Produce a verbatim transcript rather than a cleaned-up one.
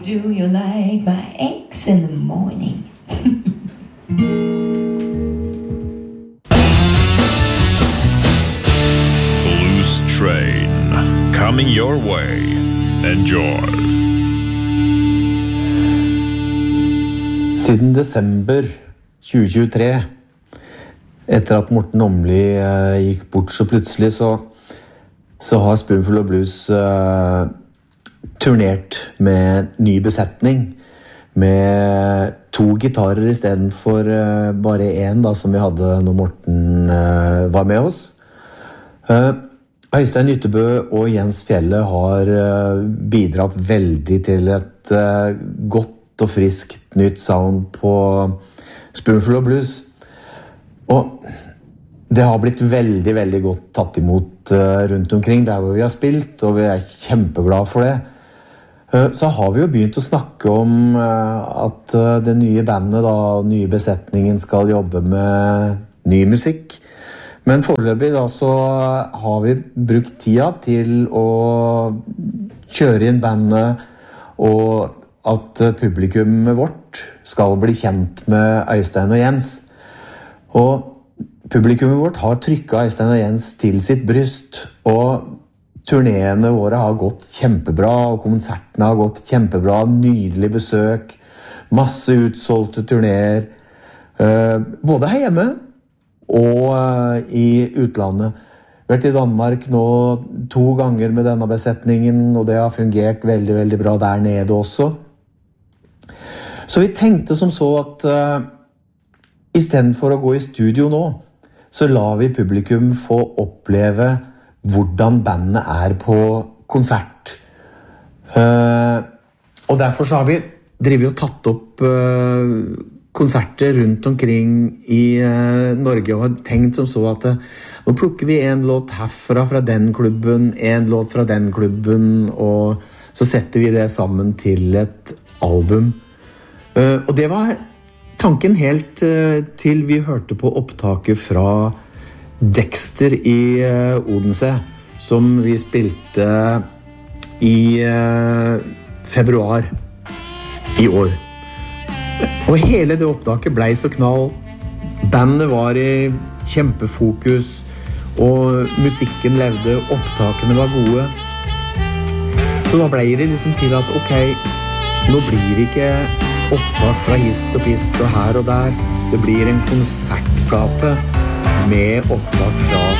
Do you like my eggs in the morning? Blues Train, coming your way. Enjoy. Siden desember tjue tjuetre, etter at Morten Åmli uh, gikk bort så plutselig, så, så har Spoonful of Blues uh, turnert med ny besetning, med to gitarer I stedet for uh, bare en da, som vi hadde når Morten uh, var med oss. Uh, Øystein Ytterbø og Jens Fjelle har uh, bidratt veldig til et uh, godt og friskt nytt sound på Spoonful of Blues. Og det har blitt veldig, veldig godt tatt imot uh, rundt omkring der hvor vi har spilt, og vi er kjempeglade for det. Uh, så har vi jo begynt å snakke om uh, at uh, det nye bandet, da, nye besetningen skal jobbe med ny musikk. Men foreløpig da så har vi brukt tida til å kjøre inn bandet, og at publikummet vårt skal bli kjent med Øystein og Jens. Og publikummet vårt har trykket Øystein og Jens til sitt bryst, og turnéene våre har gått kjempebra, og konsertene har gått kjempebra, nydelig besøk, masse utsolgte turnéer, både her hjemme og I utlandet. Vi har vært I Danmark nå to ganger med denne besetningen, og det har fungert veldig, veldig bra der nede også. Så vi tenkte som så at uh, I stedet for å gå I studio nå, så lar vi publikum få oppleve hvordan bandet er på konsert. Uh, og derfor så har vi drivet og tatt opp uh, konserter rundt omkring I uh, Norge, og har tenkt som så at uh, nå plukker vi en låt herfra fra den klubben, en låt fra den klubben, og så setter vi det sammen til et album. Uh, og det var tanken helt uh, til vi hørte på opptaket fra Dexter I uh, Odense, som vi spilte I uh, februar I år. Og hele det opptaket ble så knall. Bandet var I kjempefokus, og musikken levde, opptakene var gode. Så da ble det liksom til at ok, nå blir det ikke opptak fra hist og pist og her og der. Det blir en konsertplate med opptak fra